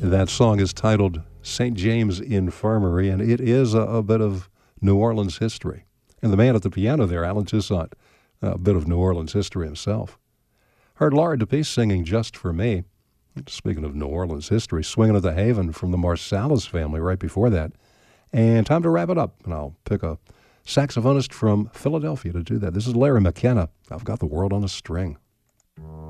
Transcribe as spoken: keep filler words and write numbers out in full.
That song is titled Saint James Infirmary, and it is a, a bit of New Orleans history. And the man at the piano there, Alan Toussaint, a bit of New Orleans history himself. Heard Laura DePace singing Just For Me. Speaking of New Orleans history, Swinging at the Haven from the Marsalis family right before that. And time to wrap it up, and I'll pick a saxophonist from Philadelphia to do that. This is Larry McKenna. I've Got the World on a String.